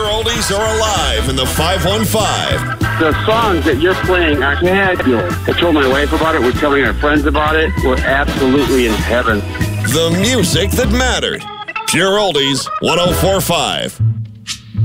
Pure Oldies are alive in the 515. The songs that you're playing are fabulous. I told my wife about it. We're telling our friends about it. We're absolutely in heaven. The music that mattered. Pure Oldies 104.5.